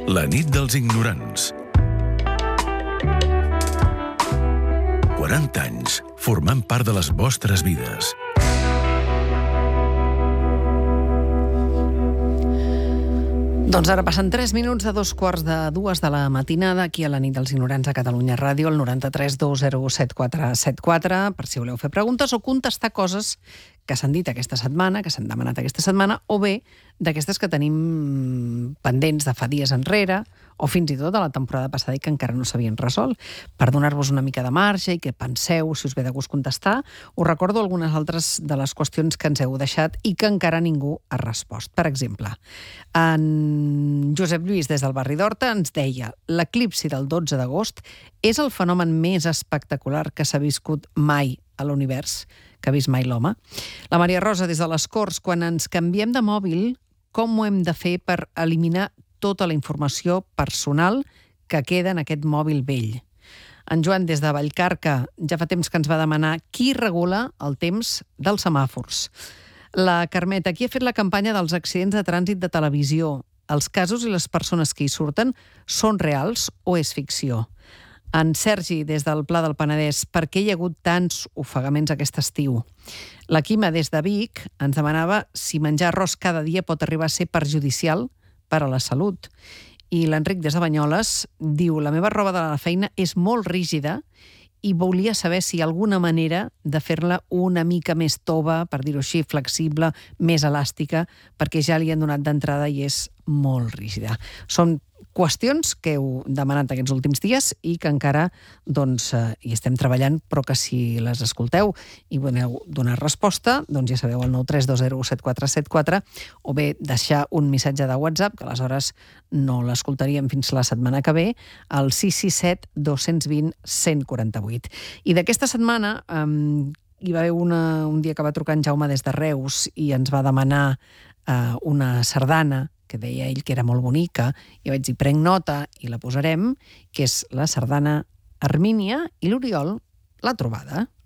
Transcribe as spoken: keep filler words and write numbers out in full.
La nit dels ignorants. quaranta anys formant part de les vostres vides. Doncs ara passen tres minuts de dos quarts de dues de la matinada aquí a la nit dels ignorants a Catalunya Ràdio, al noranta-tres dos zero set quatre set quatre, per si voleu fer preguntes o contestar coses que s'han dit aquesta setmana, que s'han demanat aquesta setmana, o bé d'aquestes que tenim pendents de fa dies enrere, o fins i tot de la temporada passada i que encara no s'havien resolt. Per donar-vos una mica de marge i que penseu, si us ve de gust contestar, us recordo algunes altres de les qüestions que ens heu deixat i que encara ningú ha respost. Per exemple, en Josep Lluís, des del barri d'Horta, ens deia: l'eclipsi del dotze d'agost és el fenomen més espectacular que s'ha viscut mai a l'univers, que ha vist mai l'home. La Maria Rosa, des de les Corts: quan ens canviem de mòbil, com ho hem de fer per eliminar tota la informació personal que queda en aquest mòbil vell? En Joan, des de Vallcarca, ja fa temps que ens va demanar qui regula el temps dels semàfors. La Carmeta, qui ha fet la campanya dels accidents de trànsit de televisió? Els casos i les persones que hi surten són reals o és ficció? En Sergi, des del Pla del Penedès: per què hi ha hagut tants ofegaments aquest estiu? La Quima, des de Vic, ens demanava si menjar arròs cada dia pot arribar a ser perjudicial per a la salut. I l'Enric, des de Banyoles, diu: la meva roba de la feina és molt rígida i volia saber si hi ha alguna manera de fer-la una mica més tova, per dir-ho així, flexible, més elàstica, perquè ja li han donat d'entrada i és molt rígida. Són qüestions que heu demanat aquests últims dies i que encara doncs, eh, hi estem treballant, però que si les escolteu i voleu donar resposta, doncs ja sabeu, el nou tres dos zero set quatre set quatre, o bé deixar un missatge de WhatsApp, que aleshores no l'escoltaríem fins la setmana que ve, al sis sis set dos dos zero un quatre vuit. I d'aquesta setmana eh, hi va haver una, un dia que va trucar en Jaume des de Reus i ens va demanar eh, una sardana que deia ell que era molt bonica, i vaig dir: prenc nota i la posarem, que és la sardana Hermínia i l'Oriol, la trobada.